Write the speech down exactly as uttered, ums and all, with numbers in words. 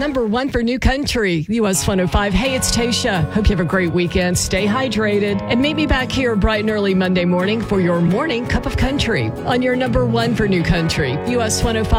number one for New Country, U S one oh five. Hey, it's Tasha. Hope you have a great weekend. Stay hydrated. And meet me back here bright and early Monday morning for your morning cup of country on your number one for New Country, U S one oh five.